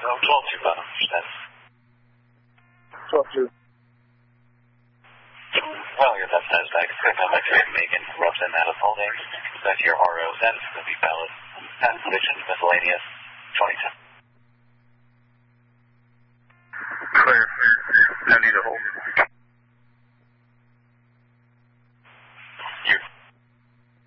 12-2 bottom, status. 12-2. Well, your left status back. It's going to come back to Megan. Robson out of holding. Back to your RO status. It's going to be valid. Pass condition, miscellaneous, 22. Clear. I need a hold.